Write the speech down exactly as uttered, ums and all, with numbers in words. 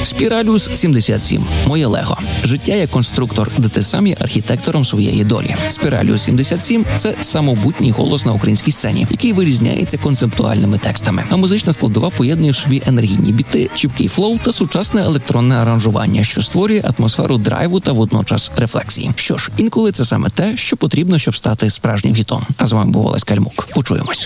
Спіраліус сімдесят сім. Моє лего. Життя як конструктор, де ти сам є архітектором своєї долі. Спіраліус сімдесят сім – це самобутній голос на українській сцені, який вирізняється концептуальними текстами. А музична складова поєднує в собі енергійні біти, чіпкий флоу та сучасне електронне аранжування, що створює атмосферу драйву та водночас рефлексії. Що ж, інколи це саме те, що потрібно, щоб стати справжнім хітом. А з вами був Олесь Кальмук. Почуємось.